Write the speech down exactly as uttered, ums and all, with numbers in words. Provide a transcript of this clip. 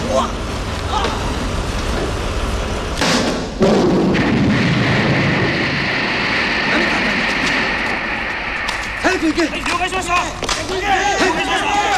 早く行け。了解しました。了解しました。